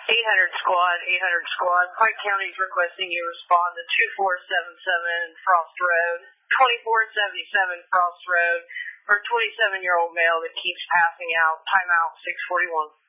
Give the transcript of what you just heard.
800 squad. Pike County is requesting you respond to 2477 Frost Road, 2477 Frost Road, for a 27-year-old male that keeps passing out. Timeout 641.